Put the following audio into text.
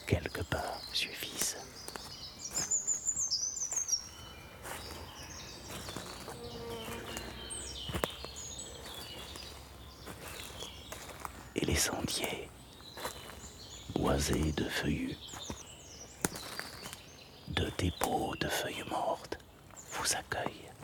quelques pas suffisent. Et les sentiers, boisés de feuillus, de dépôts de feuilles mortes, vous accueillent.